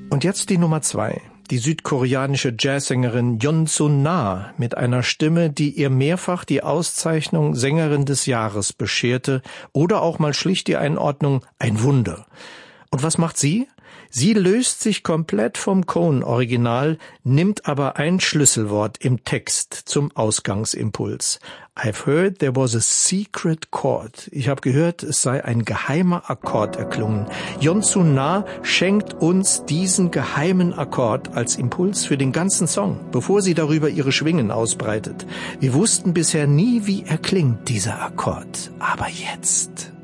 Und jetzt die Nummer 2. Die südkoreanische Jazzsängerin Yeon Sun-na mit einer Stimme, die ihr mehrfach die Auszeichnung Sängerin des Jahres bescherte oder auch mal schlicht die Einordnung ein Wunder. Und was macht sie? Sie löst sich komplett vom Cohn-Original, nimmt aber ein Schlüsselwort im Text zum Ausgangsimpuls. I've heard there was a secret chord. Ich habe gehört, es sei ein geheimer Akkord erklungen. Yeon Sun-na schenkt uns diesen geheimen Akkord als Impuls für den ganzen Song, bevor sie darüber ihre Schwingen ausbreitet. Wir wussten bisher nie, wie er klingt, dieser Akkord. Aber jetzt...